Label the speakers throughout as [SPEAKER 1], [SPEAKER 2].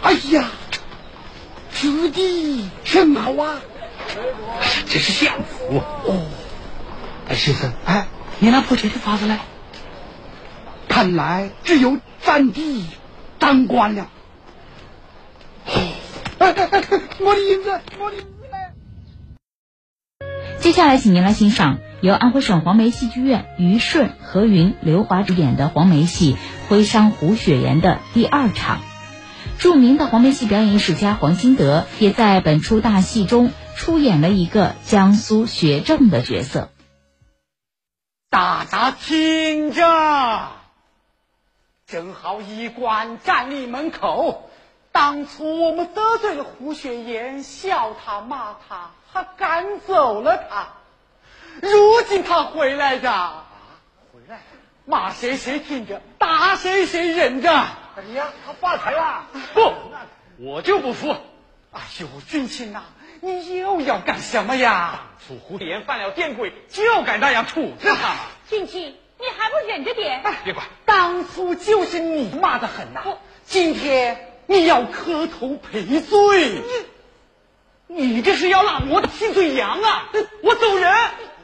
[SPEAKER 1] 哎呀，这的什么啊？
[SPEAKER 2] 这是相府。
[SPEAKER 1] 哦，
[SPEAKER 2] 哎，先生，哎，你那破钱的法子来？
[SPEAKER 1] 看来只有咱的当官了。我的银子，我的银子来。
[SPEAKER 3] 接下来，请您来欣赏由安徽省黄梅戏剧院于顺、何云、刘华主演的黄梅戏《徽商胡雪岩》的第2场。著名的黄梅戏表演艺术家黄新德也在本出大戏中出演了一个江苏学政的角色。
[SPEAKER 1] 大家听着，正好一官站立门口。当初我们得罪了胡雪岩，笑他骂他，还赶走了他。如今他回来着，回来骂谁谁听着，打谁谁忍着。哎呀，他发财了！
[SPEAKER 2] 不，我就不服。
[SPEAKER 1] 哎呦，军卿呐，你又要干什么呀？
[SPEAKER 2] 当初胡雪岩犯了颠规，就该那样处置他嘛。
[SPEAKER 4] 军卿，你还不忍着点？
[SPEAKER 2] 别管，
[SPEAKER 1] 当初就是你骂得很呐，今天你要磕头赔罪。
[SPEAKER 2] 你这是要拉我的替罪羊啊！我走人。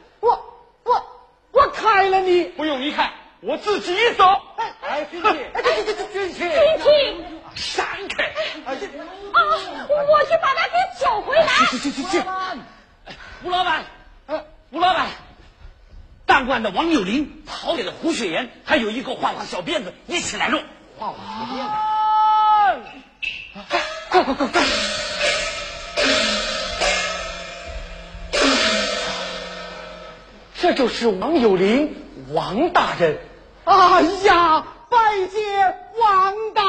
[SPEAKER 1] 我开了你。
[SPEAKER 2] 不用你开，我自己走。
[SPEAKER 1] 哎，军卿，军卿，
[SPEAKER 2] 闪开！
[SPEAKER 4] 我去把他给找回来。
[SPEAKER 1] 去！
[SPEAKER 2] 吴老板，吴老板，当官的王有林讨给了胡雪岩，还有一个画画小辫子，一起来弄。
[SPEAKER 1] 画画小辫子，快！这就是王有林，王大人。哎呀，拜见王大